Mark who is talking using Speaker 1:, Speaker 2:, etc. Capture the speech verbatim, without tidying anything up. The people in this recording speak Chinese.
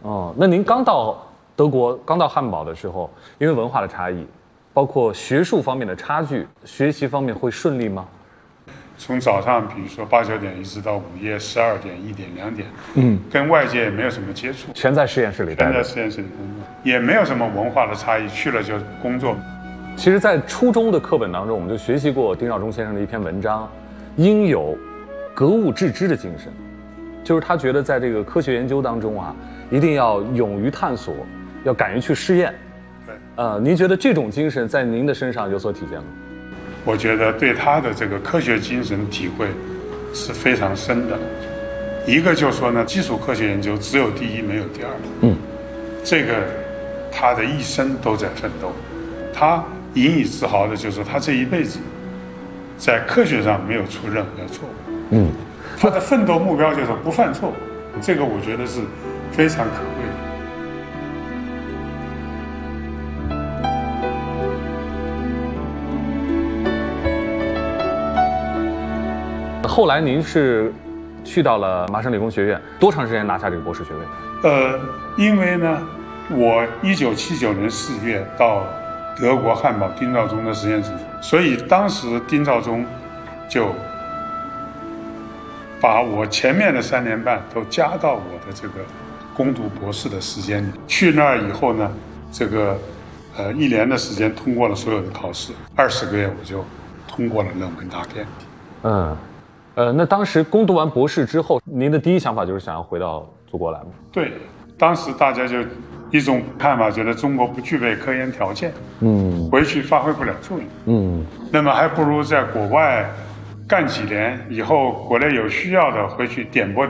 Speaker 1: 哦，那您刚到德国，刚到汉堡的时候，因为文化的差异，包括学术方面的差距，学习方面会顺利吗？
Speaker 2: 从早上比如说八九点一直到午夜十二点、一点、两点，嗯，跟外界也没有什么接触，
Speaker 1: 全在实验室里待着，
Speaker 2: 全在实验室里工作，也没有什么文化的差异，去了就工作。
Speaker 1: 其实，在初中的课本当中，我们就学习过丁肇中先生的一篇文章，应有格物致知的精神，就是他觉得在这个科学研究当中啊，一定要勇于探索，要敢于去试验。
Speaker 2: 对，
Speaker 1: 呃，您觉得这种精神在您的身上有所体现吗？
Speaker 2: 我觉得对他的这个科学精神体会是非常深的。一个就是说呢，基础科学研究只有第一没有第二。嗯，这个他的一生都在奋斗。他引以自豪的就是他这一辈子在科学上没有出任何错误。嗯，他的奋斗目标就是不犯错误，这个我觉得是非常可贵的。
Speaker 1: 后来您是去到了麻省理工学院，多长时间拿下这个博士学位？
Speaker 2: 呃，因为呢，我一九七九年四月到德国汉堡丁肇中的实验室，所以当时丁肇中就把我前面的三年半都加到我的这个攻读博士的时间里。去那儿以后呢，这个呃一年的时间通过了所有的考试，二十个月我就通过了论文答辩。
Speaker 1: 嗯。呃，那当时攻读完博士之后，您的第一想法就是想要回到祖国来吗？
Speaker 2: 对，当时大家就一种看法，觉得中国不具备科研条件，嗯，回去发挥不了作用，嗯，那么还不如在国外干几年，以后国内有需要的回去点拨